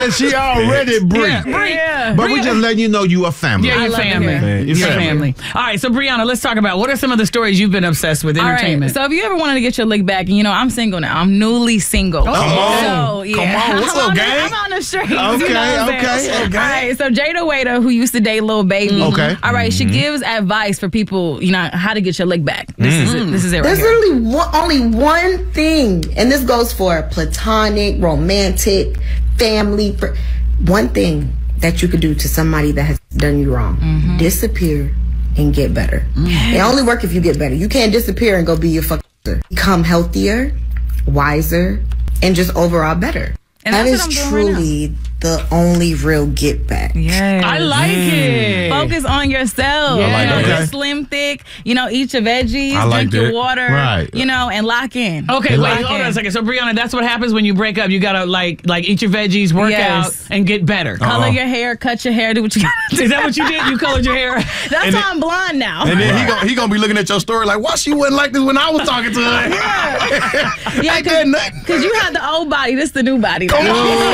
She already Bree. Yeah. But we just letting you know you a family. Yeah, you're family. You're family. All right, so Brianna, let's talk about what are some of the stories you've been obsessed with entertainment. All right, so if you ever wanted to get your lick back, and I'm single now. I'm newly single. Come on. So, yeah. Come on. What's up, gang? I'm on the streets. Okay. All right, so Jada Waiter, who used to date Lil Baby. Okay. All right, she gives advice for people, how to get your lick back. This is it. This is it right There's here. literally only one thing, and this goes for platonic, romantic, family. One thing that you could do to somebody that has done you wrong: disappear and get better. It only works if you get better. You can't disappear and go be your fucker. Become healthier, wiser, and just overall better. And that that's is what I'm doing right truly the only real get back. Yes. I like it. Focus on yourself. Yeah. I like that. You're slim, thick. Eat your veggies, I like drink your that. water. Right. And lock in. Okay, Lock wait, hold in. on a second. So, Brianna, that's what happens when you break up. You gotta like eat your veggies, work Yes. out, and get better. Color your hair, cut your hair, do what you gotta do. Is that what you did? You colored your hair? That's why I'm blonde now. And then he gonna be looking at your story like, why she wasn't like this when I was talking to her? Yeah, Ain't that nothing? because you had the old body, this the new body. Come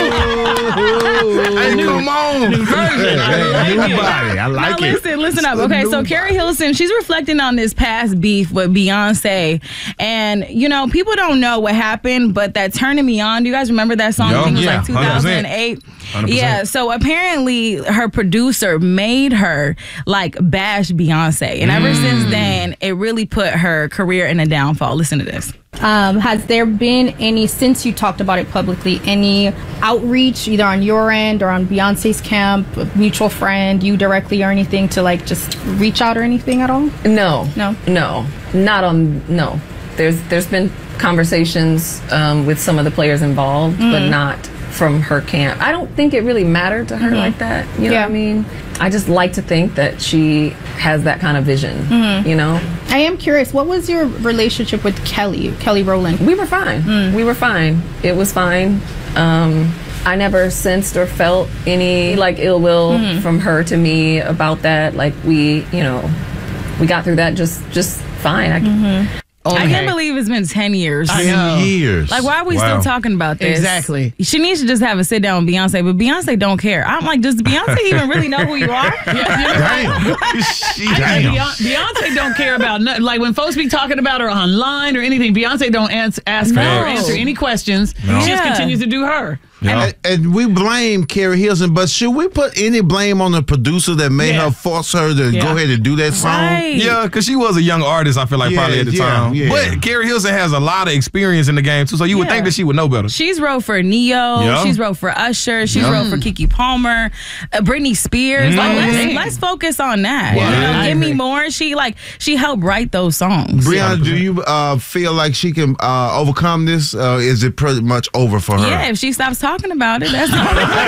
on. Hey, come on. New version. I like New it. body. I like Now it. listen up. Okay, so Carrie Hilson, she's reflecting on this past beef with Beyonce. And, people don't know what happened, but that Turning Me On, do you guys remember that song? I think it was Yeah, like 2008. 100%. Yeah, so apparently her producer made her bash Beyonce. And ever since then, it really put her career in a downfall. Listen to this. Has there been any, since you talked about it publicly, any outreach either on your end or on Beyonce's camp, a mutual friend, you directly or anything to just reach out or anything at all? No. No? No. Not on, no. There's been conversations with some of the players involved, but not from her camp. I don't think it really mattered to her like that. You know what I mean? I just like to think that she has that kind of vision, I am curious, what was your relationship with Kelly Rowland? We were fine. We were fine. It was fine. I never sensed or felt any ill will from her to me about that. We got through that just fine. I can't believe it's been 10 years. I know. 10 years. Why are we still talking about this? Exactly. She needs to just have a sit down with Beyonce, but Beyonce don't care. I'm like, does Beyonce even really know who you are? Damn. Beyonce don't care about nothing. Like when folks be talking about her online or anything, Beyonce don't ask her or answer any questions. She just Yeah. continues to do her. And we blame Carrie Hilson, but should we put any blame on the producer that made her force her to go ahead and do that song? Right. Yeah, because she was a young artist, I feel like, probably at the time. Yeah. But Carrie Hilson has a lot of experience in the game, too, so you would think that she would know better. She's wrote for Neo. Yeah. She's wrote for Usher. She's wrote for Keke Palmer, Britney Spears. Let's focus on that. Wow. Give me more. She helped write those songs. Brianna, do you feel like she can overcome this? Is it pretty much over for her? Yeah, if she stops talking about it, that's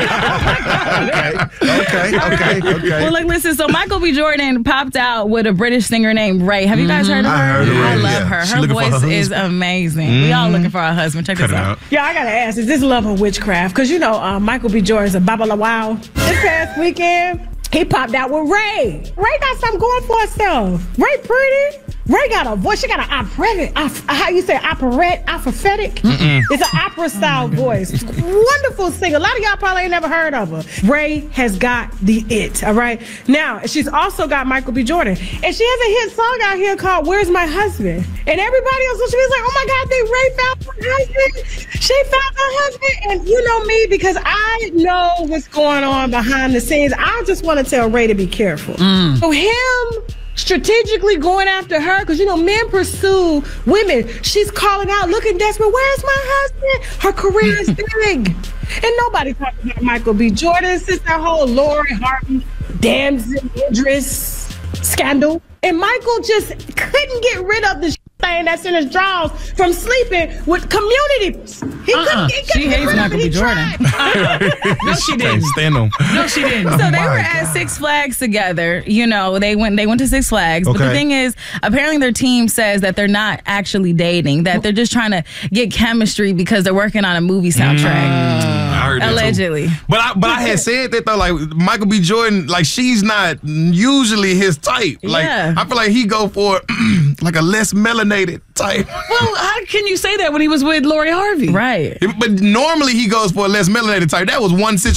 Okay. Well, look, listen. So Michael B. Jordan popped out with a British singer named Ray. Have you guys heard of her? I heard of Ray, I love yeah. her. She Her looking for her voice is husband? amazing. We all looking for our husband. Check this out. Yeah, I gotta ask, is this love or witchcraft? Because Michael B. Jordan's a babala wow. This past weekend, he popped out with Ray. Ray got something going for herself. Ray pretty. Ray got a voice. She got an operette. How you say operette? Operatic? It's an opera style voice. Wonderful singer. A lot of y'all probably ain't never heard of her. Ray has got the it. All right. Now she's also got Michael B. Jordan, and she has a hit song out here called "Where's My Husband?" And everybody on social media is like, "Oh my God, Ray found her husband. She found her husband." And you know me, because I know what's going on behind the scenes. I just want to tell Ray to be careful. So him strategically going after her, because men pursue women. She's calling out, looking desperate. Where's my husband? Her career is big, and nobody talks about Michael B. Jordan since that whole Lori Harvey, Damson Idris scandal. And Michael just couldn't get rid of the thing that's in his drawers from sleeping with communities. He couldn't She get hates rid of Michael it. B. He Jordan. tried. No, she Can't didn't. stand them. No, she didn't. So they were at Six Flags together. They went to Six Flags. But the Okay. thing is, apparently their team says that they're not actually dating, that they're just trying to get chemistry because they're working on a movie soundtrack. I heard heard that Allegedly. too. But I had said that though, like Michael B. Jordan, like she's not usually his type. Like I feel like he go for like a less melanated type. Well, how can you say that when he was with Lori Harvey? Right. But normally he goes for a less melanated type. That was one situation.